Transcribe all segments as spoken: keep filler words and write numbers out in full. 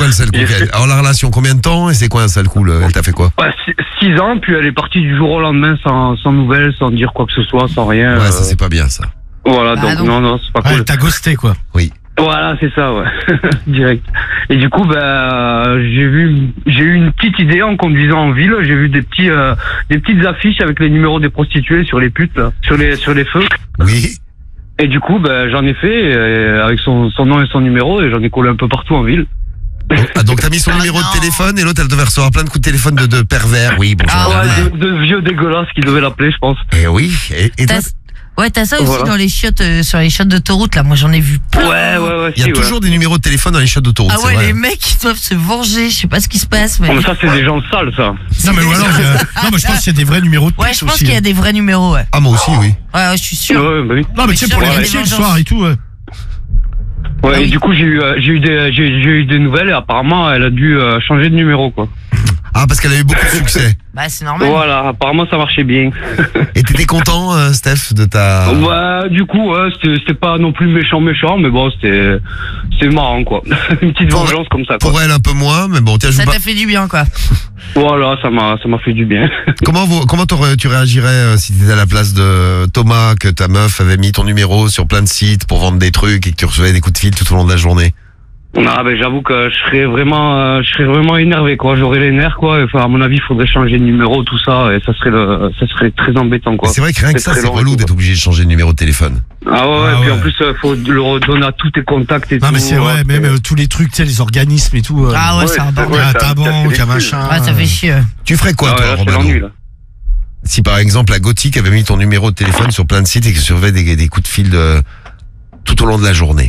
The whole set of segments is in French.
quoi le sale coup? Fait... Alors la relation, combien de temps? Et c'est quoi un sale coup? Elle t'a fait quoi? Ouais, six ans, puis elle est partie du jour au lendemain sans, sans nouvelles, sans dire quoi que ce soit, sans rien. Ouais, euh... ça c'est pas bien ça. Voilà, bah, donc non. non, non, c'est pas cool. Ouais, t'as ghosté quoi. Oui. Voilà, c'est ça, ouais. Direct. Et du coup, bah, j'ai vu, j'ai eu une petite idée en conduisant en ville. J'ai vu des petits, euh, des petites affiches avec les numéros des prostituées sur les putes, là, sur les, sur les feux. Oui. Et du coup, bah, j'en ai fait euh, avec son, son nom et son numéro et j'en ai collé un peu partout en ville. Ah, donc t'as mis son Ah, numéro non. de téléphone et l'autre elle devait recevoir plein de coups de téléphone de, de pervers. Oui, bonjour. Ah, Ouais, ouais. de, de vieux dégueulasses qui devaient l'appeler, je pense. Et oui. Et, et toi, T'as- Ouais, t'as ça aussi Voilà. dans les chiottes, euh, sur les chiottes d'autoroute, là. Moi, j'en ai vu plein. Ouais, ouais, ouais. il y a si, toujours ouais. des numéros de téléphone dans les chiottes d'autoroute. Ah c'est ouais, vrai. les mecs, ils doivent se venger. Je sais pas ce qui se passe, mais. Oh, mais ça, c'est des gens sales, ça. Non mais voilà, non mais je pense qu'il y a des vrais numéros de Ouais, puce je pense aussi. qu'il y a des vrais numéros, ouais. Ah moi aussi, oui. Ouais, ouais, je suis sûr. Ouais, bah oui. Non mais tu sais pour les Ouais, métiers les le vengeances. soir et tout. Ouais. Ouais, Ah et oui. du coup, j'ai eu, euh, j'ai eu des, j'ai, j'ai eu des nouvelles et apparemment, elle a dû euh, changer de numéro, quoi. Ah parce qu'elle a eu beaucoup de succès. Bah, c'est normal. Voilà, apparemment, ça marchait bien. Et t'étais content, euh, Steph, de ta... Ouais, du coup, ouais, c'était, c'était pas non plus méchant, méchant, mais bon, c'était, c'était marrant, quoi. Une petite Pour- vengeance comme ça, quoi. Pour elle un peu moins, mais bon, tiens, je Ça veux pas... t'a fait du bien, quoi. Voilà, ça m'a, ça m'a fait du bien. Comment, vous, comment t'aurais- tu réagirais euh, si t'étais à la place de Thomas, que ta meuf avait mis ton numéro sur plein de sites pour vendre des trucs et que tu recevais des coups de fil tout au long de la journée? Non, ben, j'avoue que je serais vraiment, euh, je serais vraiment énervé, quoi. J'aurais les nerfs, quoi. Enfin, à mon avis, il faudrait changer de numéro, tout ça, et ça serait le, ça serait très embêtant, quoi. C'est vrai que rien que C'est ça, très c'est long, relou quoi. d'être obligé de changer de numéro de téléphone. Ah ouais, ouais, Ah puis ouais. en plus, euh, faut le redonner à tous tes contacts et Non tout. mais c'est vrai, ouais, même euh, tous les trucs, tu sais, les organismes et tout. euh, Ah ouais, Ouais, c'est un c'est- bordel. ouais, à ça- ta ça fait banque, des à couilles. machin. Ouais, ça fait chier. Tu ferais quoi, Ah ouais, toi, là, c'est Romano? l'ennui, là. Si par exemple la gothique avait mis ton numéro de téléphone sur plein de sites et que tu recevais des, des coups de fil de... tout au long de la journée?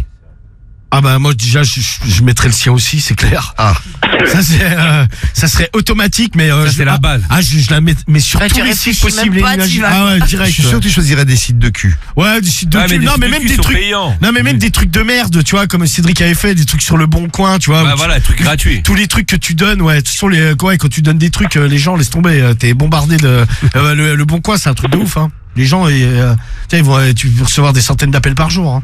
Ah bah moi déjà je, je, je mettrais le sien aussi, c'est clair. Ah, Ça c'est euh, ça serait automatique mais euh, Ça, je- c'est la ah, base. Ah je, je la mets mais sur Ouais, tous tu les sites réfléchis possibles même et pas, t'y imaginables. vas, Ah ouais, direct. je suis sûr que tu choisirais des sites de cul. Ouais, des sites de Ouais, cul. mais Non des mais sites de même cul des sont trucs payants. Non mais même des trucs de merde, tu vois, comme Cédric avait fait, des trucs sur le bon coin, tu vois. Bah où tu- voilà, truc gratuit. Tous les trucs que tu donnes, ouais, ce sont les ouais, quand tu donnes des trucs, euh, les gens laissent tomber, euh, t'es bombardé de euh, le, le bon coin, c'est un truc de ouf hein. Les gens et, euh, tiens, ils vont euh, tu peux recevoir des centaines d'appels par jour hein.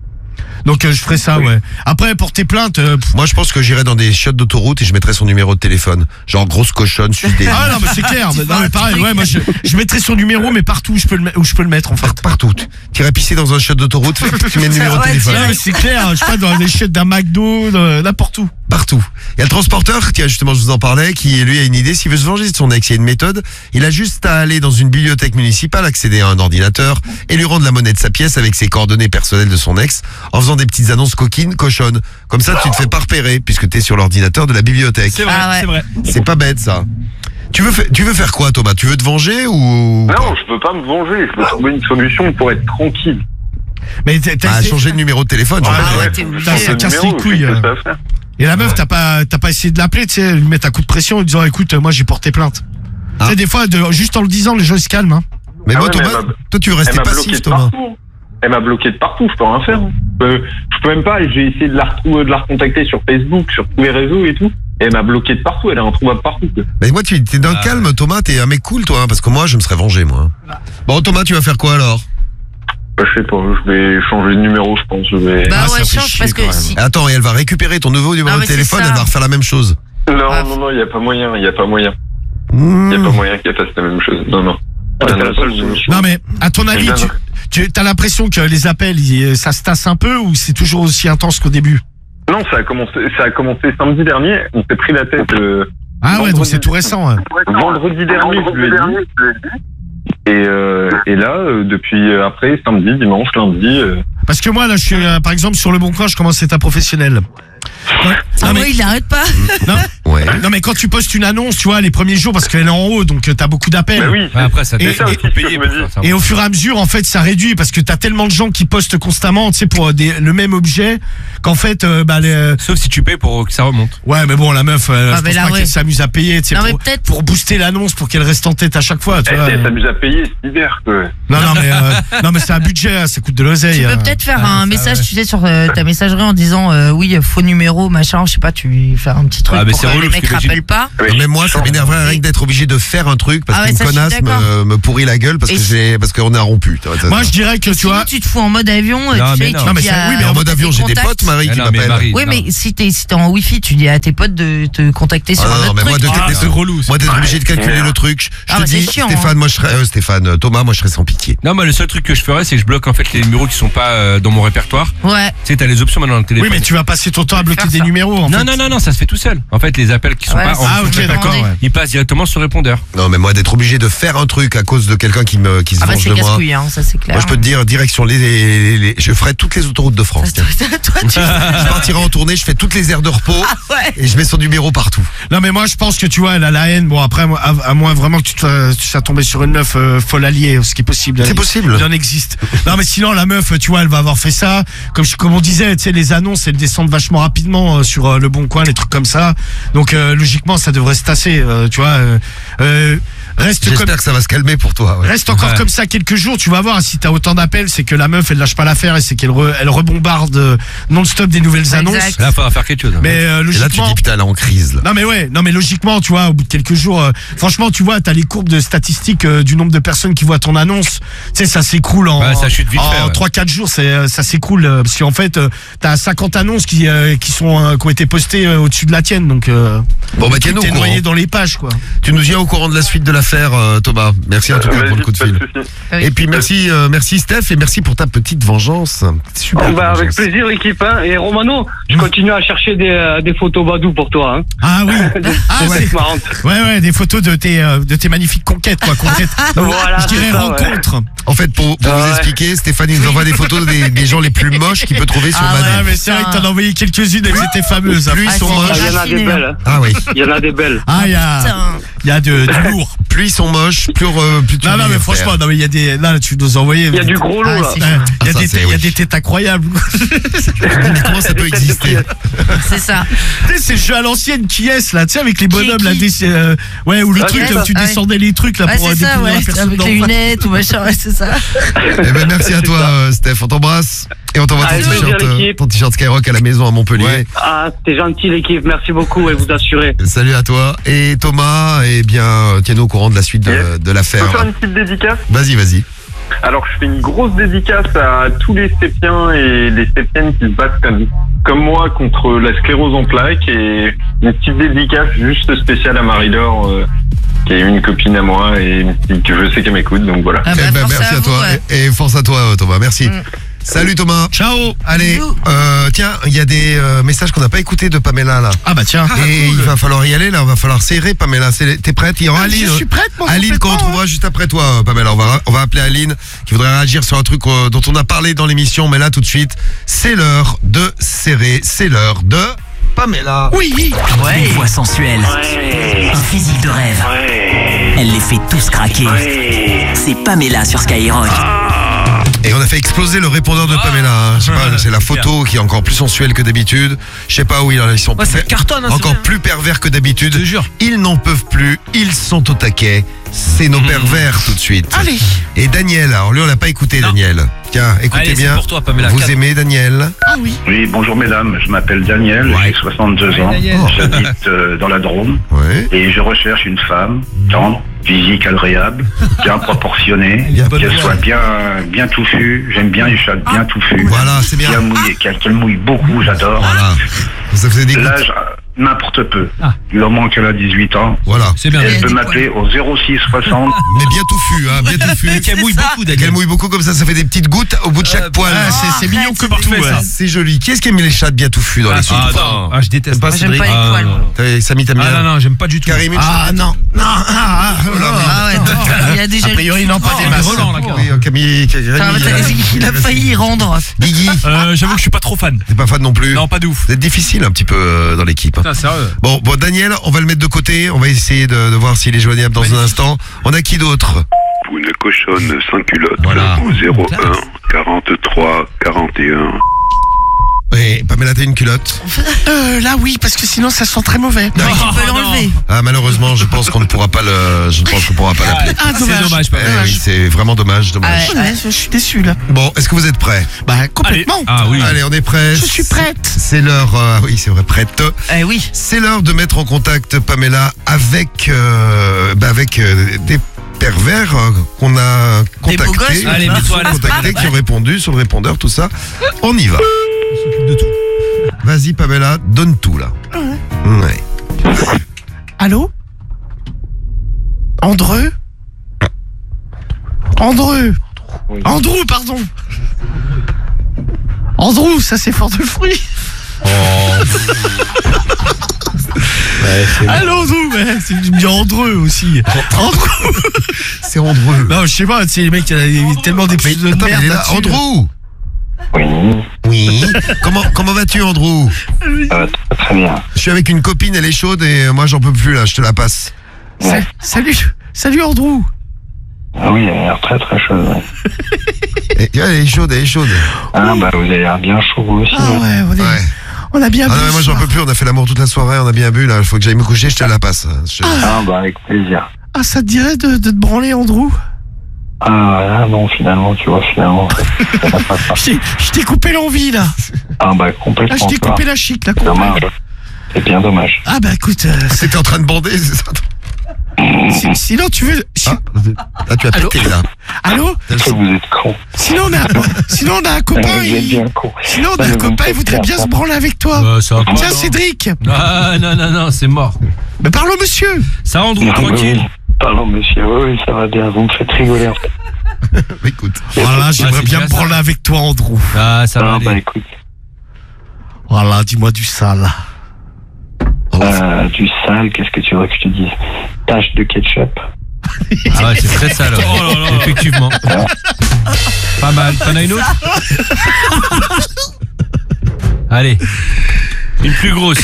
Donc euh, je ferais ça, ouais. Après porter plainte euh, pff, Moi, je pense que j'irais dans des chiottes d'autoroute et je mettrais son numéro de téléphone. Genre grosse cochonne, suce des... ah non mais c'est clair, mais, non, mais pareil, ouais, moi je, je mettrais son numéro mais partout où je peux le, met- où je peux le mettre en fait. Partout. Tu irais pisser dans un chiotte d'autoroute, tu mets le numéro de Ouais, téléphone. Ouais, mais c'est clair, je sais pas, dans les chiottes d'un McDo, dans- n'importe où. Partout. Il y a le transporteur, tiens, justement, je vous en parlais, qui, lui, a une idée. S'il veut se venger de son ex, il y a une méthode. Il a juste à aller dans une bibliothèque municipale, accéder à un ordinateur et lui rendre la monnaie de sa pièce avec ses coordonnées personnelles de son ex en faisant des petites annonces coquines, cochonnes. Comme ça, tu te fais pas repérer puisque t'es sur l'ordinateur de la bibliothèque. C'est vrai, Ah ouais. c'est vrai. C'est pas bête, ça. Tu veux, fa- tu veux faire quoi, Thomas? Tu veux te venger ou... Non, je peux pas me venger, je peux trouver une solution pour être tranquille. Mais t'as, t'as Ah, essayé- changer de numéro de téléphone. Ah, j'en ouais, connais. t'es obligé. Putain, ça Le casse les numéro, couilles. qu'est-ce que euh. ça va faire? Et la meuf, t'as pas, t'as pas essayé de l'appeler, tu sais, lui mettre un coup de pression en disant, écoute, moi j'ai porté plainte. Ah. Tu sais, des fois, de, juste en le disant, les gens ils se calment. Hein. Mais Ah moi, ouais, mais Thomas, elle m'a- toi, tu veux rester Elle m'a bloqué passif, de Thomas. partout. Elle m'a bloqué de partout, je peux rien faire. hein. Je peux, je peux même pas, j'ai essayé de la retrouver, de la recontacter sur Facebook, sur tous les réseaux et tout. Et elle m'a bloqué de partout, elle est introuvable partout. quoi. Mais moi, tu es d'un Ah. calme, Thomas, t'es un mec cool, toi, hein, parce que moi, je me serais vengé, moi. Bon, Thomas, tu vas faire quoi, alors? Bah, je sais pas, je vais changer de numéro, je pense. Je vais... Bah Ah, ça ouais, fait change chier, parce que quand même. si. Attends, et elle va récupérer ton nouveau numéro Ah, de mais c'est téléphone, ça. elle va refaire la même chose. Non, Ah. non, non, il y a pas moyen, il y a pas moyen. Il Mmh. y a pas moyen qu'elle fasse la même chose. Non, non. Ah, Elle c'est n'a la pas seule de solution. Non, mais à ton avis, Non, tu, non. tu as l'impression que les appels, ils- ça se tasse un peu ou c'est toujours aussi intense qu'au début? Non, ça a commencé, ça a commencé samedi dernier. On s'est pris la tête. Euh, Ah ouais, donc vendredi- c'est tout récent. Ouais. Vendredi dernier, je lui ai dit. Et, euh, et là, euh, depuis euh, après, samedi, dimanche, lundi. euh, Parce que moi, là, je suis, euh, par exemple, sur le bon coin, je commence à être un professionnel. Ouais. Ah Non, mais, ouais, il arrête pas. non, Ouais. non, mais quand tu postes une annonce, tu vois, les premiers jours, parce qu'elle est en haut, donc euh, t'as beaucoup d'appels. Bah oui, Ouais, après, ça Et- te ça aussi, faut ce que payer je pour me faire dis. ça. Et au fur et à mesure, en fait, ça réduit parce que t'as tellement de gens qui postent constamment, tu sais, pour euh, des, le même objet, qu'en fait, euh, bah, les, euh, Sauf si tu payes pour que ça remonte. ouais, mais bon, la meuf, euh, Ah, je mais pense là, pas ouais. qu'elle s'amuse à payer, tu sais, Non, mais pour, peut-être. pour booster l'annonce, pour qu'elle reste en tête à chaque fois, tu Elle vois. elle s'amuse à payer cet hiver, quoi. Non, non, mais, euh, non, mais c'est un budget, hein, ça coûte de l'oseille. Tu peux hein. peut-être faire Ah, un ça, message, ouais. tu sais, sur euh, ta messagerie en disant euh, oui, faux numéro, machin, je sais pas, tu fais un petit truc. Ah, mais pour, c'est euh, relou les de parce mec que j'ai- rappelle pas. Oui. Non, mais moi, ça Sure. m'énerverait rien que d'être obligé de faire un truc parce Ah ouais, qu'une ça, je suis connasse d'accord. me, me pourrit la gueule parce Et que si- j'ai, parce qu'on a rompu. tu vois, ça- Moi, je dirais que tu Sinon, vois. tu te fous en mode avion, et Non, tu mais fais, non. tu Non, mais dis c'est- à- oui, mais en à mode tes avion, j'ai des contacts. potes, Marie, Ah qui non, mais m'appellent. Marie, Oui, non. mais si t'es si t'es en wifi, tu dis à tes potes de te contacter sur Ah un non, autre mais moi, truc. de- Ah, d'être- c'est relou. ça. Moi, d'être obligé de calculer le truc, je Ah, te bah, c'est dis, chiant, Stéphane, hein. moi, je serais, euh, Stéphane, euh, Thomas, moi, je serais sans pitié. Non, moi, le seul truc que je ferais, c'est que je bloque en fait les numéros qui sont pas euh, dans mon répertoire. Ouais. Tu sais, t'as les options maintenant dans le téléphone. Oui, mais tu vas passer ton temps à bloquer Faire des ça. numéros. En Non, fait. non, non, non, ça se fait tout seul. En fait, les appels qui sont Ouais, pas c'est- en Ah, ok, Faut d'accord. demander. Ouais. ils passent directement sur répondeur. Non, mais moi, d'être obligé de faire un truc à cause de quelqu'un qui me, qui se Ah bah venge c'est de moi. casse-couille, hein, ça c'est clair. Moi, je peux te dire, direction les, les- les- je ferai toutes les autoroutes de France. tiens. Toi, tu... Je partirai en tournée, je fais toutes les aires de repos Ah ouais. et je mets son numéro partout. Non, mais moi, je pense que tu vois, elle a la haine. Bon, après, moi, à, à moins vraiment que tu te tu sois tombé sur une meuf euh, folle alliée, ce qui est possible. C'est possible. Il en existe. Non, mais sinon, la meuf, tu vois, elle va avoir fait ça. Comme, je- comme on disait, tu sais, les annonces, elles descendent vachement rapidement euh, sur euh, le Bon Coin, les trucs comme ça. Donc, euh, logiquement, ça devrait se tasser. euh, tu vois, euh, euh, reste comme. J'espère que ça va se calmer pour toi. ouais. Reste encore Ouais. comme ça quelques jours, tu vas voir. Si t'as autant d'appels, c'est que la meuf, elle lâche pas l'affaire et c'est qu'elle re- elle rebombarde euh, non-stop des nouvelles Exact. annonces. Là, faudra faire quelque chose. Mais euh, Et là, tu logiquement. dis, putain, elle est en crise, là. Non mais ouais, non mais logiquement, tu vois, au bout de quelques jours, euh, franchement, tu vois, t'as les courbes de statistiques euh, du nombre de personnes qui voient ton annonce. Tu sais, ça s'écroule en Ouais, ça chute vite fait, en ouais. trois quatre jours, c'est euh, ça s'écroule euh, parce qu'en fait, euh, t'as cinquante annonces qui euh, qui sont euh, qui ont été postées euh, au-dessus de la tienne, donc euh, Bon, bah, tiens-nous au t'es courant. noyé dans les pages, quoi. Tu nous tiens au courant de la suite de l'affaire, euh, Thomas. Merci en tout cas Vas-y, pour le coup de pas de fil. soucis. Oui. Et puis merci, euh, merci Steph et merci pour ta petite vengeance. Super. Oh, bah, avec vengeance. plaisir l'équipe hein. Et Romano, je continue à chercher des, euh, des photos Badou pour toi hein. Ah oui. Ah C'est ouais. marrant. Ouais ouais, des photos de tes euh, de tes magnifiques conquêtes, quoi, conquêtes. Voilà, Je dirais c'est ça, ouais. rencontres. En fait, pour, pour Ah vous ouais. expliquer, Stéphanie nous envoie des photos des, des gens les plus moches qu'il peut trouver sur Ah Badoo. ouais. Ah mais c'est vrai que t'en as envoyé quelques-unes et que c'était fameuses. Plus Ah, ils sont c'est moches. Ah, il y en a des raffiné, belles hein. Ah oui. Il y en a des belles. Ah, il y a Putain. il y a de, du lourd. Plus ils sont moches, plus, euh, plus tu Non, non, vis, mais frère. franchement, non, mais il y a des, là, tu nous as envoyé. Il y a du gros lot Ah, là. c'est Ouais, chaud. Il y a, Ah, ça, des, c'est- il y a oui. des têtes incroyables. Mais comment ça peut exister? C'est ça. Tu sais, c'est le jeu à l'ancienne qui est là, tu sais, avec les bonhommes Qui- là, qui des- euh, ouais, ou le Ah, truc, ouais, là, où tu ouais. descendais les trucs là Ouais, pour euh, c'est ça, découvrir ouais. la personne Avec d'en les face. lunettes ou machin, ouais, c'est ça. Eh ben, merci à toi, euh, Steph. On t'embrasse. Et on t'envoie ton Avec t-shirt, plaisir, euh, l'équipe. ton t-shirt Skyrock à la maison à Montpellier. Ouais. Ah, c'est gentil l'équipe, merci beaucoup et vous assurez. Salut à toi. Et Thomas, eh bien, euh, tiens-nous au courant de la suite de, Yes. de Je peux l'affaire. faire une petite dédicace? Vas-y, vas-y. Alors, je fais une grosse dédicace à tous les Stépiens et les Stépiennes qui se battent comme, comme moi contre la sclérose en plaques et une petite dédicace juste spéciale à Marie-Laure, euh, qui est une copine à moi et que je sais qu'elle m'écoute, donc voilà. Ah bah, Eh ben, force merci à, vous, toi. ouais. Et, et force à toi, euh, Thomas. Merci. Mm. Salut Thomas. Ciao. Allez, Bisous. euh, tiens, il y a des euh, messages qu'on n'a pas écoutés de Pamela là. Ah bah tiens. Et il va falloir y aller là, on va falloir serrer Pamela. C'est- T'es prête? Il y aura Ah, Aline. je suis prête, moi. Aline qu'on complètement, retrouvera juste après toi, euh, Pamela. On va, on va appeler Aline qui voudrait réagir sur un truc euh, dont on a parlé dans l'émission. Mais là, tout de suite, c'est l'heure de serrer. C'est l'heure de Pamela. Oui. Ouais. Une voix sensuelle, un physique de rêve. Elle les fait tous craquer. C'est Pamela sur Skyrock. Et on a fait exploser le répondeur de Pamela. hein. Je sais pas, c'est la photo qui est encore plus sensuelle que d'habitude. Je sais pas où ils ils sont Ouais, ça per- cartonne, hein, c'est encore vrai. plus pervers que d'habitude. Je te jure. Ils n'en peuvent plus. Ils sont au taquet. C'est nos pervers tout de suite. Allez. Et Daniel, alors lui on l'a pas écouté Non. Daniel. Tiens, écoutez Allez, c'est bien. pour toi, Pamela. Vous Quatre. aimez Daniel? Ah oui. Oui, bonjour mesdames, je m'appelle Daniel, Ouais. j'ai soixante-deux ans, Daniel. Oh. j'habite euh, dans la Drôme Ouais. et je recherche une femme tendre, physique agréable, bien proportionnée, Bien bonne qu'elle voix. soit bien bien touffue, j'aime bien les chats bien touffus, Voilà, c'est bien. qu'elle mouille, qu'elle qu'elle mouille beaucoup, j'adore. Voilà. Ça faisait des gouttes. L'âge, euh, n'importe peu. Ah. Du moment qu'elle a dix-huit ans, Voilà. C'est bien. elle Elle peut dit m'appeler au zéro six soixante. Mais bien touffu, hein, bien touffu. Qu'elle mouille ça. beaucoup, Qu'elle Daniel. mouille beaucoup comme ça, ça fait des petites gouttes au bout de chaque Euh, poil. Ah, c'est c'est mignon arrête, comme c'est tout. parfait, ouais. ça. C'est joli. Qui est-ce qui aime les chats bien touffus dans Ah, les soupes? non. Ah, je déteste. Pas Moi, j'aime Cédric. pas les Ah, poils. non, moi. non. T'as- Samy, t'aimes Ah bien? non, non, j'aime pas du tout. Karim, une Ah chatte. non. Non. Ah, ah, Oh là, Ah ouais, donc, il y a déjà. A priori, non, pas Oh, des il est masses. Roland, là, Oui, carrément. euh, Camille, Camille, Enfin, euh, il a failli y rendre. Guigui, Euh, J'avoue que je suis pas trop fan. t'es pas fan non plus? Non, pas de ouf. Vous êtes difficile un petit peu euh, dans l'équipe. hein. Putain, sérieux. Bon, bon, Daniel, on va le mettre de côté. On va essayer de, de voir s'il est joignable dans un instant. On a qui d'autre? Ou une cochonne sans culotte Voilà. au zéro un quarante-trois quarante et un. Oui, Pamela, t'as une culotte? Euh, là, oui, parce que sinon, ça sent très mauvais. Tu peux l'enlever. Ah, malheureusement, je pense qu'on ne pourra pas le, je pense qu'on pourra pas l'appeler. Ah, C'est dommage, pas Eh oui, c'est vraiment dommage, dommage. Ah, Ouais, je suis déçu, là. Bon, est-ce que vous êtes prêts? Bah, complètement. Ah oui. Allez, on est prêts. Je suis prête. C'est l'heure, euh, oui, c'est vrai, prête. Eh oui. C'est l'heure de mettre en contact Pamela avec, euh, bah, avec euh, des pervers euh, qu'on a Des beaux contactés, gosses, Allez, qui mets-toi sont à l'aise. contactés, qui ont répondu sur le répondeur, tout ça. On y va. De tout. Vas-y, Pamela, donne tout là. Ouais. Allô? Andreu? Andreu? Andrew, pardon. Andrew, ça c'est fort de fruits. Allô, Andrew, ouais, c'est bien Andreu aussi. Andrew. C'est Andrew. Non, je sais pas, c'est les mecs, il y a tellement des Mais de attends, mais merde il est là. là-dessus. Andrew. Oui, Oui. comment comment vas-tu, Andrew? ça va très, très bien. Je suis avec une copine, elle est chaude et moi j'en peux plus là. Je te la passe. Sa- Salut, salut Andrew. Ah oui, elle a l'air très très chaude. Ouais. Et, elle est chaude, elle est chaude. Ah bah vous avez l'air bien chaud vous aussi. Ah hein. ouais, on, est, Ouais. on a bien Ah bu non, mais moi ce j'en soir. peux plus. On a fait l'amour toute la soirée, on a bien bu là. Il faut que j'aille me coucher. Je te la passe. Je- Ah bah avec plaisir. Ah, ça te dirait de, de te branler, Andrew? Ah, ah non, finalement, tu vois, finalement. ça va pas ça. Je t'ai- je t'ai coupé l'envie, là. Ah bah Là, complètement. je t'ai tu vois. coupé la chic, là. C'est complètement. dommage. C'est bien dommage. Ah bah écoute, euh, c'est- T'étais en train de bander, c'est ça? si- sinon tu veux... si- Ah, là, tu as Allô pété là. Allô? Est-ce que vous êtes con? Sinon on a, sinon on a un copain, Vous êtes il... bien con. Sinon on a Non, un mais vous me copain, il faites voudrait peur, bien ça. se branler avec toi. Euh, ça va pas. Tiens, Cédric. Ah, non, non, non, c'est mort. Mais parle au monsieur. Ça, Andrew, Non, mais tranquille. oui. Pardon monsieur, oui, oui, ça va bien, vous me faites rigoler en fait. Écoute. Voilà, j'aimerais c'est bien déjà me ça. branler avec toi, Andrew. Ah, ça va Ah bah aller. écoute, Voilà, dis-moi du sale. euh, du sale, qu'est-ce que tu veux que je te dise? Tache de ketchup. Ah ouais, c'est très sale. ouais. Effectivement. Pas mal. T'en as une autre? Allez. Une plus grosse.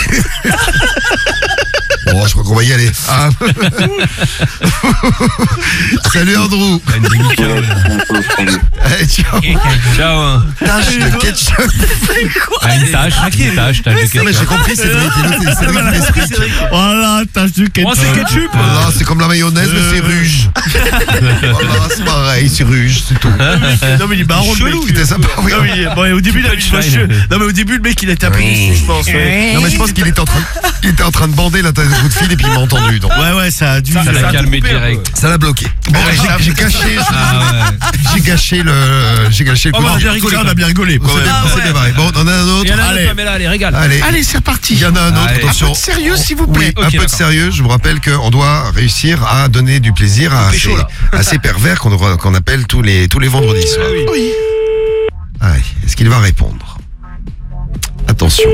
Bon, je crois qu'on va y aller. Ah. Salut Andrew. T'as une demi-carole. Salut. Eh, ciao. Ciao. Hein. Tache de ketchup. Ah, une tâche, une tâche, tâche de Non, mais j'ai ketchup. compris, Cédric. C'est Cédric qui m'explique. Voilà, t'as du ketchup. Oh, c'est ketchup. Voilà, c'est comme la mayonnaise, mais c'est ruge. Voilà, c'est pareil, c'est ruge, c'est tout. Non mais il est marrant, le mec. C'était sympa, oui. Non, mais, bon, et au début, il a eu une Punchline. vache- Non mais au début, le mec, il était un peu déçu, je pense. Ouais. Non, mais je pense qu'il était en train, il était en train de bander là, t'as un coup de fil et puis il m'a entendu. Donc, Ouais, ouais, ça a dû... Ça ça l'a a calmé coupé un peu. direct. ça l'a bloqué. Bon, j'ai- j'ai gâché, Ah ouais. j'ai gâché le, j'ai gâché le Oh, coup. on a bien rigolé, On a bien rigolé. C'est quand même. c'est bien vrai. Bon, on en a un Il autre. y en a un Allez, autre, Pamela, allez, régale. allez. Allez, c'est reparti. Il y en a un autre, Allez. attention. Un peu de sérieux, s'il vous Oui, plaît. un Ok, peu de d'accord. sérieux. Je vous rappelle qu'on doit réussir à donner du plaisir à ces, pécho, là. à ces pervers qu'on qu'on appelle tous les, tous les vendredis soirs. Oui. Allez, est-ce qu'il va répondre? Attention.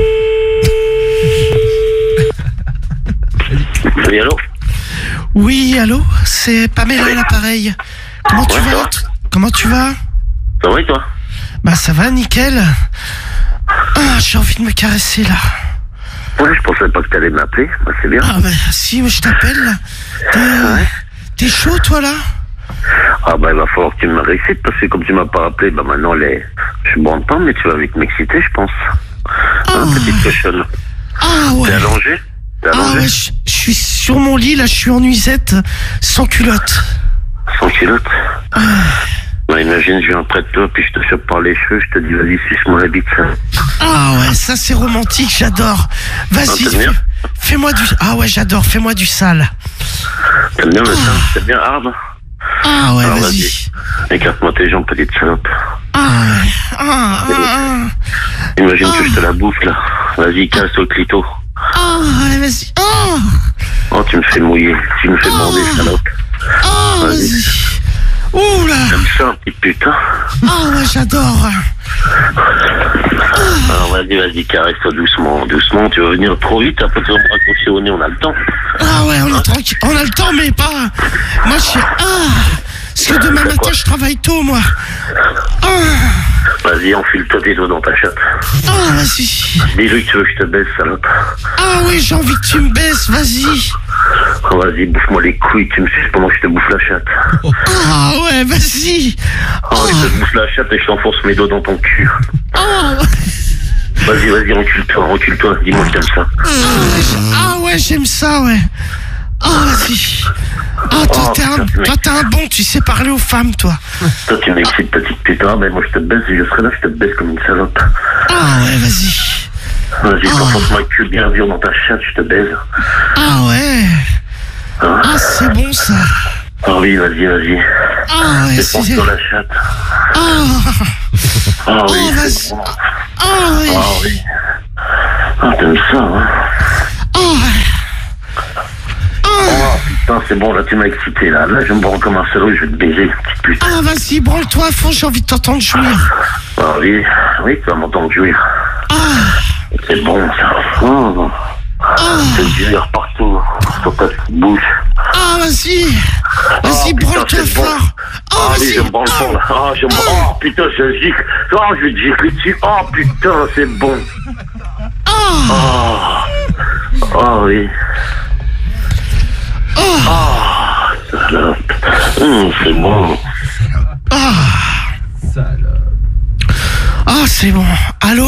Oui, allô? Oui, allô, c'est Pamela à l'appareil. Comment tu Ouais, ça vas va. t- Comment tu vas? Ça va et toi? Bah ça va, nickel. Ah, j'ai envie de me caresser là. Ouais, je pensais pas que t'allais m'appeler. Bah, c'est bien. Ah bah si, moi, je t'appelle là. T'es euh, t'es chaud toi là? Ah bah il va falloir que tu me réexcites parce que comme tu m'as pas appelé, bah maintenant les... je bande pas, mais tu vas vite m'exciter, je pense. Hein, petite cochonne. Ah ouais. T'es allongé? T'es Ah allongé? ouais, je je suis sur mon lit là, je suis en nuisette, sans culotte. Sans culotte? Bah, imagine, je viens près de toi, puis je te chope par les cheveux, je te dis vas-y, suce-moi la bite, ça. Ah ouais, ça c'est romantique, j'adore. Vas-y, Ah, t'aimes fais- bien fais-moi du... Ah ouais, j'adore, fais-moi du sale. T'aimes bien le sein? T'aimes bien hard? Ah ouais, Alors, vas-y. vas-y. Écarte-moi tes jambes, petite salope. Ah ouais. Ah, ah, Imagine que je te la bouffe, là. Vas-y, casse au clito. ah, ouais, vas-y. Ah, Oh, tu me fais mouiller, tu me fais bander, salope. ah, Vas-y. vas-y. Ouh là. Comme ça, petite putain. Ah ouais, j'adore. Alors vas-y, vas-y, caresse-toi doucement, doucement. Tu vas venir trop vite, après tu vas me raccrocher au nez, on a le temps. Ah ouais, on est tranquille. On a le temps, mais pas... Moi, je suis... Ah, parce que demain matin, je travaille tôt, moi. Ah, Vas-y, enfile-toi tes doigts dans ta chatte. ah vas-y. Dis-lui que tu veux que je te baisse, salope. Ah oui, j'ai envie que tu me baisses, vas-y. Oh, vas-y, bouffe-moi les couilles, tu me suces pendant que je te bouffe la chatte. Ah ouais, vas-y. Oh, je te bouffe la chatte et je t'enfonce mes doigts dans ton cul. Ah, Vas-y, vas-y, recule-toi, recule-toi. Dis-moi que t'aimes ça. Ah ouais, j'aime ça, ouais. Ah, vas-y. Ah, toi, Oh, t'es un, putain, toi, t'es un bon, tu sais parler aux femmes, toi. Toi, tu m'excites, petite putain. Ben, moi, je te baisse. Si je serais là, je te baisse comme une salope. Ah ouais, vas-y. Vas-y, t'enfonce-moi le cul bien dur dans ta chatte, je te baise. Ah ouais. Hein? Ah, c'est bon, ça. Ah oui, vas-y, vas-y. Ah ouais, Défonce c'est... dans la chatte. Ah, Ah oui, oh, c'est vas-y. bon. Ah oui. Ah oui. Ah, t'aimes ça, hein? Ah ouais. Oh putain, c'est bon, là, tu m'as excité, là. Là, je vais me branler comme un salaud, je vais te baiser, petite pute. Ah, vas-y, branle-toi à fond, j'ai envie de t'entendre jouir. Ah oui, oui, tu vas m'entendre jouir. Ah, C'est bon, ça. Oh. C'est jouir partout, sur ta petite bouche. ah, vas-y. Vas-y, putain, branle-toi c'est bon. fort. Oh, Ah oui, vas-y. je me branle fort, là. Ah, je me... Oh putain, je gicle. Oh, je vais te gicler dessus. Oh putain, c'est bon. Ah, Oh. Oh oui. Ah, salope. Hum, c'est bon. ah. Ah, c'est bon. Allô?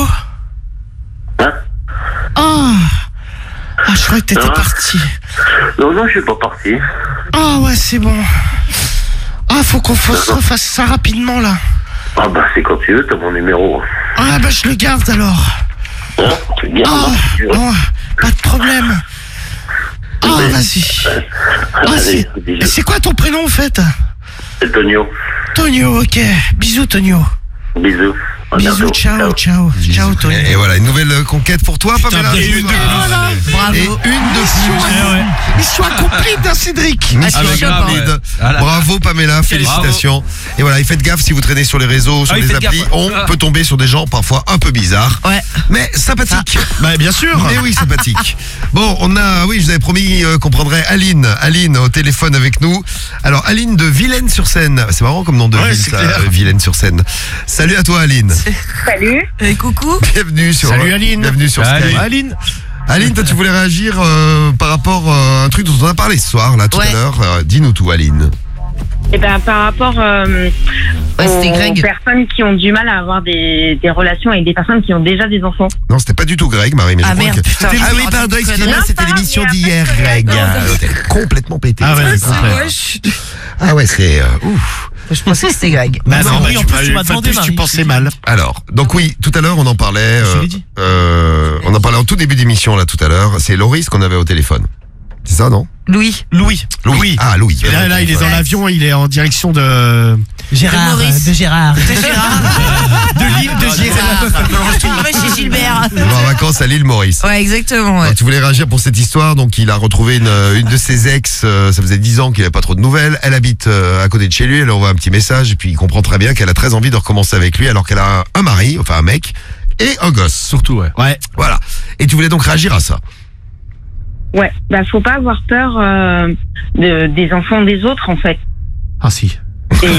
Hein? Ah. Ah, je croyais que t'étais Ah. parti. Non, non, je suis pas parti. Ah, ouais, c'est bon. Ah, faut qu'on fasse, refasse ça rapidement, là. Ah bah, c'est quand tu veux, t'as mon numéro. Ah, bah, je le garde, alors. Hein? Tu gardes, Ah, hein, si tu veux. bon, pas de problème. Ah, vas-y. Ah, Allez, c'est... bisous. Et c'est quoi ton prénom, en fait? C'est Tonio. Tonio, ok. Bisous, Tonio. Bisous. À Bisous, bientôt. ciao, ciao. Ciao, Tonio. Et voilà, une nouvelle euh, conquête pour toi, Pamela. et une de plus. Voilà. Bravo. Et une de plus. Eh ouais. Mission accomplie d'un Cédric. Mission Ah, mais grave, rapide. ouais. Voilà. Bravo Pamela, félicitations. Et voilà, et faites gaffe si vous traînez sur les réseaux, sur Ah oui, les faites applis, gaffe, ouais. on peut tomber sur des gens parfois un peu bizarres, Ouais. mais sympathiques. Bah, bien sûr. Mais oui, sympathique. Bon, on a, oui, je vous avais promis euh, qu'on prendrait Aline, Aline au téléphone avec nous. Alors, Aline de Vilaine-sur-Seine. C'est marrant comme nom de Ouais, ville, c'est ça, clair. euh, Vilaine-sur-Seine. Salut à toi, Aline. Salut. Et coucou. Bienvenue sur. Salut, Aline. Bienvenue sur Salut. Skype. Aline. Aline, toi, tu voulais réagir euh, par rapport euh, à un truc dont on a parlé ce soir, là, tout Ouais. à l'heure. Euh, Dis-nous tout, Aline. Eh ben, par rapport euh, Ouais, c'était aux Greg. personnes qui ont du mal à avoir des, des relations avec des personnes qui ont déjà des enfants. Non, c'était pas du tout Greg, Marie, mais je Ah crois merde, que... putain. Ah oui, pardon, Non, excusez-moi, c'est c'était pas l'émission grave, d'hier, il y a Greg. pas de Ah, problème. t'es complètement pété. Ah ouais, C'est vrai, je... Ah ouais, c'est... euh, ouf. je pensais que c'était Greg. Bah Non, non, Marie, bah, en tu plus, m'as- tu m'as une fois de demandé, plus, tu Marie, pensais je mal. Alors, donc oui, tout à l'heure, on en parlait... Je euh, l'ai dit. euh, on en parlait en tout début d'émission, là, tout à l'heure. C'est Loris qu'on avait au téléphone. C'est ça, non? Louis. Louis. Louis. Ah, Louis. Et là, là, il est dans l'avion, il est en direction de... Gérard, Maurice. de Gérard. De Gérard. De l'île de Gérard. Ouais, chez Gilbert. Il va en vacances à l'île Maurice. Ouais, exactement. Ouais. Alors, tu voulais réagir pour cette histoire, donc il a retrouvé une, une de ses ex, euh, ça faisait dix ans qu'il n'avait pas trop de nouvelles, elle habite euh, à côté de chez lui, elle envoie un petit message, et puis il comprend très bien qu'elle a très envie de recommencer avec lui, alors qu'elle a un mari, enfin un mec, et un gosse. Surtout, ouais. Ouais. Voilà. Et tu voulais donc réagir à ça. Ouais, bah faut pas avoir peur euh, de, des enfants des autres en fait. Ah si. Et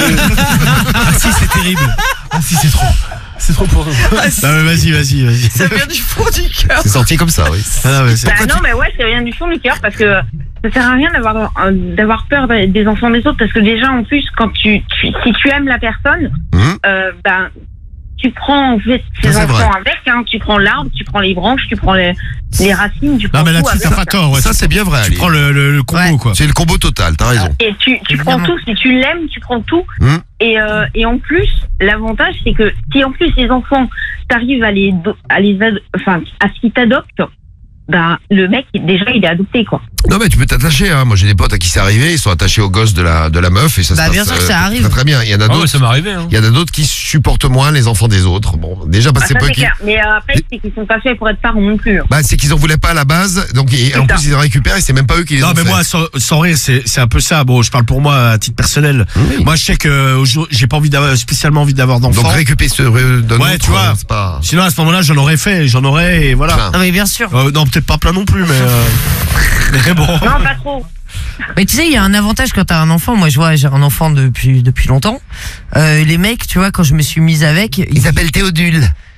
Ah si, c'est terrible. Ah si, c'est trop. C'est trop pour nous. Non, mais vas-y, vas-y, vas-y. Ça vient du fond du cœur. C'est sorti comme ça, oui. Ah, non, mais c'est- bah non, mais ouais, c'est rien du fond du cœur parce que ça sert à rien d'avoir euh, d'avoir peur des des enfants des autres parce que déjà en plus quand tu, tu si tu aimes la personne, Hum. euh, ben tu prends en fait Ça, tes c'est enfants vrai. avec, hein, tu prends l'arbre, tu prends les branches, tu prends les, les racines, tu prends Non, mais tout là-dessus, avec. t'as pas tort. Ouais. Ça, c'est bien vrai, Tu Aline. prends le, le, le combo, Ouais. quoi. C'est le combo total, t'as raison. Et tu, tu Évidemment. prends tout, si tu l'aimes, tu prends tout. Hmm. Et, euh, et en plus, l'avantage, c'est que si en plus les enfants, t'arrives à les, do- à les, ad- enfin, à ce qu'ils t'adoptent, ben, le mec, déjà, il est adopté, quoi. Non, mais tu peux t'attacher, hein. Moi, j'ai des potes à qui c'est arrivé, ils sont attachés au gosse de la, de la meuf, et ça Bah, se bien passe sûr que ça euh, arrive. très, très bien. Il y en a Ah d'autres. ouais, ça m'est arrivé. Hein. Il y en a d'autres qui supportent moins les enfants des autres. Bon, déjà, parce Ah, que ça, c'est pas c'est qui. clair. Mais euh, après, c'est qu'ils sont pas faits pour être parents non plus. hein. Bah, c'est qu'ils en voulaient pas à la base, donc et, en ça. plus ils en récupèrent et c'est même pas eux qui les Non, ont mais fait. moi, sans, sans rire, c'est c'est un peu ça. Bon, je parle pour moi à titre personnel. Oui. Moi, je sais que aujourd'hui, j'ai pas envie d'avoir, spécialement envie d'avoir d'enfants. Donc récupérer ce re- d'un Ouais, autre, tu vois. euh, c'est pas. Sinon, à ce moment-là, j'en aurais fait, j'en aurais, et voilà. Plein. Non, mais bien sûr. Euh, non, peut-être pas plein non plus, mais. Euh... mais bon. Non, pas trop. Mais tu sais, il y a un avantage quand t'as un enfant. Moi, je vois, j'ai un enfant depuis depuis longtemps. Euh, les mecs, tu vois, quand je me suis mise avec, ils s'appelle Théodule.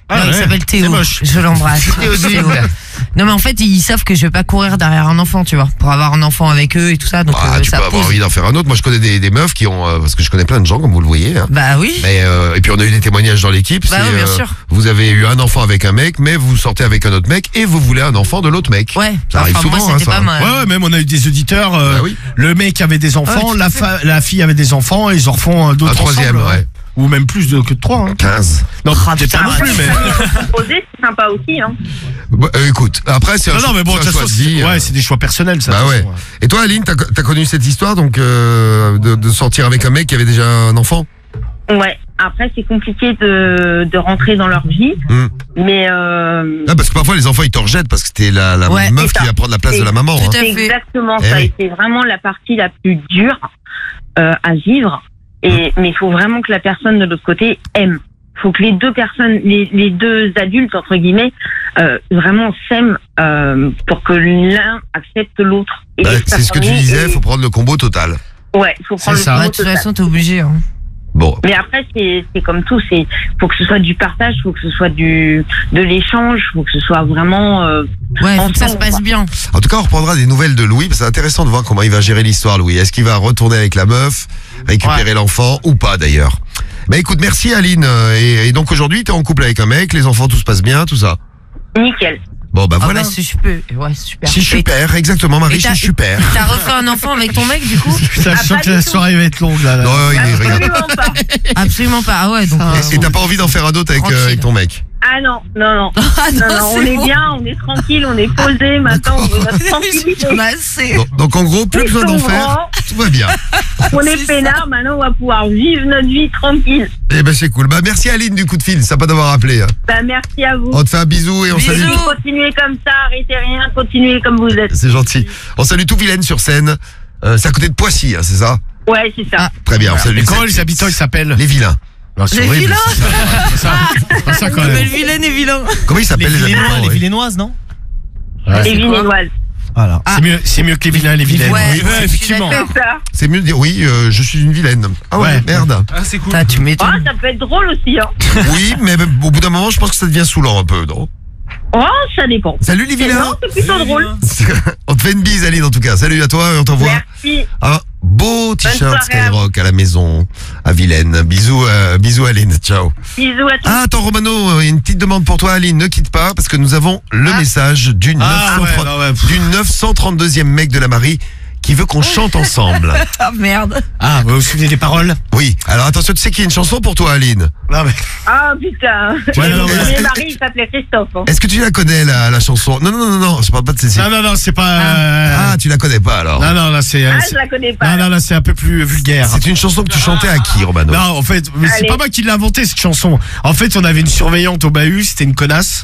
Ah non, ouais, il s'appelle c'est Théo. moche. Je l'embrasse. Théo. Non, mais en fait, ils savent que je vais pas courir derrière un enfant, tu vois, pour avoir un enfant avec eux et tout ça. Donc, Ah, euh, tu ça peux avoir pose. envie d'en faire un autre. Moi, je connais des, des meufs qui ont, euh, parce que je connais plein de gens, comme vous le voyez. Hein. Bah oui. Mais, euh, et puis on a eu des témoignages dans l'équipe. Bah c'est, oui, bien euh, sûr. Vous avez eu un enfant avec un mec, mais vous sortez avec un autre mec et vous voulez un enfant de l'autre mec. Ouais. Ça arrive Enfin, moi, souvent, hein, c'était ça. pas mal. Ouais, ouais, même on a eu des auditeurs. euh, Bah oui. Le mec avait des enfants, Ouais, tout la, à fait. fa- la fille avait des enfants, et ils en refont euh, d'autres Un troisième, ensemble, ouais. Ou même plus de, que de trois. Hein. quinze. Non, Ah, peut-être pas putain, non plus, mais. Poser, c'est sympa aussi, hein. Bah, euh, écoute, après, c'est un, Non, non, mais bon, de c'est un toute choix façon, de vie, c'est euh. ouais, c'est des choix personnels, ça. Bah de toute ouais. façon, Et toi, Aline, t'as, t'as connu cette histoire donc euh, de, de sortir avec un mec qui avait déjà un enfant? Ouais. Après, c'est compliqué de, de rentrer dans leur vie. Hmm. Mais euh, Ah, parce que parfois les enfants ils te rejettent parce que c'était la, la Ouais, meuf c'est qui ça. va prendre la place C'est de la maman. tout hein. à c'est fait. exactement Eh ça. oui. Et c'est vraiment la partie la plus dure euh, à vivre. Et, mais il faut vraiment que la personne de l'autre côté aime. Il faut que les deux personnes, les, les deux adultes, entre guillemets, euh, vraiment s'aiment euh, pour que l'un accepte l'autre. Et Bah, sa c'est ce que tu famille disais, et- faut prendre le combo total. Ouais, il faut prendre C'est le ça. combo Ouais, de toute total. façon, t'es obligé. Hein. Bon, Mais après, c'est c'est comme tout, c'est faut que ce soit du partage, faut que ce soit du de l'échange, faut que ce soit vraiment. Euh, Ouais, faut que ça se ensemble, passe quoi. bien. en tout cas on reprendra des nouvelles de Louis, parce que c'est intéressant de voir comment il va gérer l'histoire, Louis. Est-ce qu'il va retourner avec la meuf, récupérer l'enfant ou pas d'ailleurs? Bah écoute, merci Aline. Euh, Et, et donc aujourd'hui t'es en couple avec un mec, les enfants tout se passe bien, tout ça. Nickel. Bon bah Ah voilà. bah, c'est super. Ouais, super. C'est Et super, exactement Marie, et t'as- c'est super. T'as refait un enfant avec ton mec, du coup? Putain, je Ah, sens pas que la du tout. soirée va être longue, là. là. Non, il est, regarde. Absolument pas. Absolument pas. Ah ouais, donc. Ah, euh, Et t'as pas envie d'en faire un autre avec, euh, Tranquille. avec ton mec? Ah non, non, non. Ah Non, non, non, on c'est est bon. bien, on est tranquille, on est posé. Maintenant, on veut notre tranquillité. J'en ai assez. Donc, donc en gros, plus Ils besoin d'en sont faire, grands, tout va bien. on est peinard. Maintenant, on va pouvoir vivre notre vie tranquille. Eh ben c'est cool. Bah merci Aline du coup de fil, sympa d'avoir appelé. hein. Bah, merci à vous. On te fait un bisou et on Bisous. salue. Continuez comme ça, arrêtez rien, continuez comme vous êtes. C'est gentil. On salue tout Vilaine sur scène. Euh, c'est à côté de Poissy, hein, c'est ça? Ouais, c'est ça. Très bien, on salue Et les comment les habitants ils s'appellent? Les vilains. Non, c'est Les horrible, vilains. c'est ça. C'est ça, c'est ça quand Belle même. vilaine et vilain. Comment ils s'appellent les, habitants, les ouais Villénoises, non? Ouais. Les Villénoises. Voilà. Ah. C'est mieux, c'est mieux que les vilains et les vilaines. Ouais, Oui, ouais, je suis effectivement. d'accord. C'est ça. C'est mieux de dire oui, euh, je suis une vilaine. Ah ouais, Ouais. merde. Ah, c'est cool. Putain, tu Ah, m'étonnes. ça peut être drôle aussi, hein. Oui, mais au bout d'un moment, je pense que ça devient saoulant un peu, non? Oh, ça dépend. Salut les vilains. Non, c'est plutôt drôle. On te fait une bise Aline en tout cas. Salut à toi et on t'envoie Merci. un beau t-shirt soirée à Skyrock à la maison à Vilaine. Bisous, euh, bisous Aline, ciao. Bisous à tous. Ah attends Romano, euh, il y a une petite demande pour toi Aline, ne quitte pas parce que nous avons le message du, Ah, neuf cent trente ouais, ouais, ouais. du neuf cent trente-deuxième mec de la Marie qui veut qu'on chante ensemble. Ah merde. Ah, vous vous souvenez des paroles? Oui, alors attention, tu sais qu'il y a une chanson pour toi Aline. Non, mais. Ah, putain. Ouais, non, Mon mais- premier mari, il s'appelait Christophe. hein. Est-ce que tu la connais la, la chanson? Non, non, non, non, non, je parle pas de Cécile. Non, non, non, c'est pas. euh, Ah, tu la connais pas alors? Non, non, là, c'est. euh, Ah, c'est- je la connais pas. Non, non, là, c'est un peu plus vulgaire. C'est une chanson que tu chantais à qui Romano? Non, en fait, mais c'est Allez. pas moi qui l'ai inventé cette chanson. En fait, on avait une surveillante au bahut, c'était une connasse.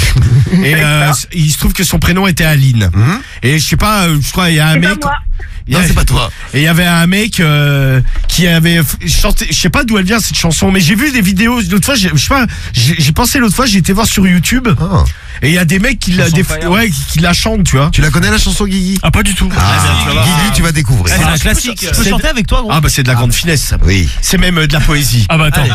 Et euh, il se trouve que son prénom était Aline. Hum Et je sais pas, euh, je crois, il y a un C'est mec. pas moi. il y a- Non, c'est pas toi. Et il y avait un mec euh, qui avait f- chanté, je sais pas d'où elle vient cette chanson, mais j'ai vu des vidéos l'autre fois, j'ai- je sais pas, j'ai j'ai pensé l'autre fois, j'ai été voir sur YouTube Ah. et il y a des mecs qui la, Chanson des- Fire. ouais, qui, qui la chantent, tu vois. Tu la connais la chanson Guigui? Ah, pas du tout. Ah, tu vas voir. Guigui, tu vas découvrir. C'est un classique. Je peux C'est- chanter avec toi, gros? Ah bah c'est de la grande finesse, ça. Oui. C'est même euh, de la poésie. Ah, bah attends.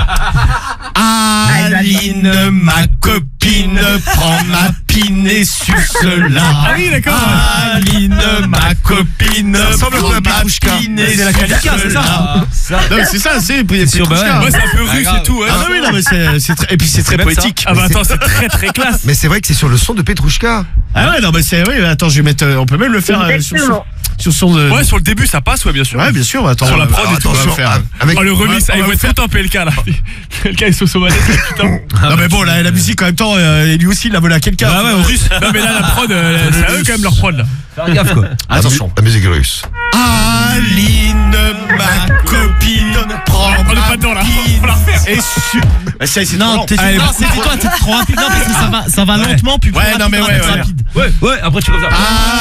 Aline, ma copine, prends ma pine et suce-la. Ah oui, d'accord. Aline, ma copine, Ça ressemble un peu prends à ma Petrouchka. pine et C'est la Kalika, c'est ça? suce-la. Non, mais c'est ça, c'est Sur- bah Petrouchka. ouais. Ouais, c'est un peu russe et tout, ouais. Ah bah oui, non, mais c'est, c'est très, et puis c'est très même ça. poétique. Ah, bah attends, c'est très très classe. Mais c'est vrai que c'est sur le son de Petrouchka. Ah ouais, non, mais c'est, oui, attends, je vais mettre, euh, on peut même le faire euh, sur son, Exactement. sur son de. Ouais, sur le début, ça passe, ouais, bien sûr. Ouais, bien sûr, attends. Sur la on va- prod alors, et tout, attends, on va attention, le faire. avec- Oh, le remix, on va- ah, il on va va être faire- tout en P L K là. P L K et Soso Manette, putain. Non, mais bon, la, la musique, en même temps, euh, lui aussi, il l'a volé à quelqu'un. Bah ouais, en russe. Non, mais là, la prod, euh, c'est à eux quand même leur prod là. Faire gaffe quoi. Attention. La musique russe. Aline, ma copine, prends On est ma pas dedans là. pine On va la refaire. et su... Bah, c'est, c'est trop Non, lent. t'es Allez, non, beaucoup c'était toi, t'es trop rapide. Non, parce que ça va, ça va lentement, puis plus Ouais, rapide, non, mais ouais, rapide, ouais. rapide. Ouais, ouais, après tu comme ça. Ah,